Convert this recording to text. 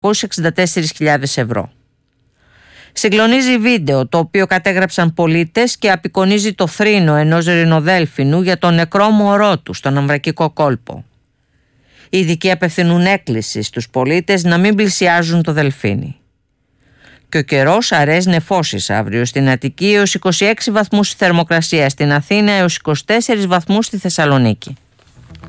264.000 ευρώ. Συγκλονίζει βίντεο το οποίο κατέγραψαν πολίτες και απεικονίζει το θρήνο ενός ρινοδέλφινου για τον νεκρό μωρό του στον Αμβρακικό κόλπο. Οι ειδικοί απευθυνούν έκκληση στους πολίτες να μην πλησιάζουν το δελφίνι. Και ο καιρός αραιές νεφώσεις αύριο στην Αττική έως 26 βαθμούς στη θερμοκρασία, στην Αθήνα έως 24 βαθμούς στη Θεσσαλονίκη.